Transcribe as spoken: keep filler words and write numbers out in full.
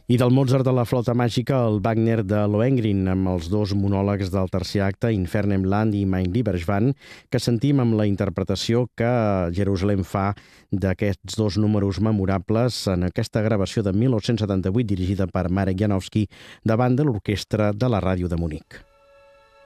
I del Mozart de la flauta màgica, el Wagner de Lohengrin, amb els dos monòlegs del tercer acte, Infern im Land i Mein Lieberschwan, que sentim amb la interpretació que Jerusalem fa d'aquests dos números memorables en aquesta gravació de mil nou-cents setanta-vuit dirigida per Marek Janowski davant de l'orquestra de la ràdio de Munic.